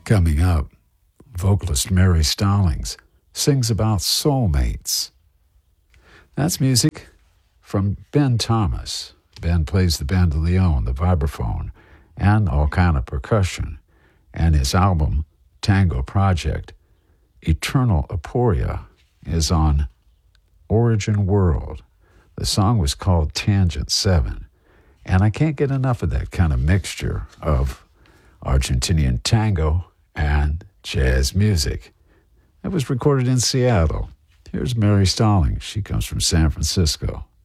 Coming up, vocalist Mary Stallings sings about soulmates. That's music from Ben Thomas. Ben plays the bandoleon, the vibraphone, and all kind of percussion. And his album, Tango Project, Eternal Aporia, is on Origin World. The song was called Tangent 7. And I can't get enough of that kind of mixture of Argentinian tango and jazz music. It was recorded in Seattle. Here's Mary Stallings. She comes from San Francisco.